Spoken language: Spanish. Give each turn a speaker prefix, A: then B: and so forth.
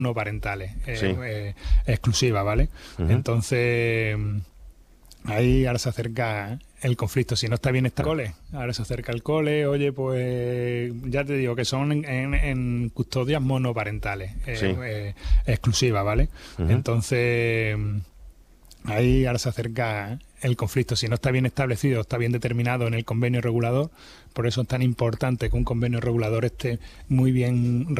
A: no parentales,
B: Sí.
A: exclusivas, ¿vale?
B: Ujú.
A: Entonces, ahí ahora se acerca el conflicto. Si no está bien está el cole, ahora se acerca el cole, oye, pues ya te digo que son en custodias monoparentales,
B: Sí.
A: exclusivas, ¿vale?
B: Ujú.
A: Entonces, ahí ahora se acerca el conflicto. Si no está bien establecido, está bien determinado en el convenio regulador, por eso es tan importante que un convenio regulador esté muy bien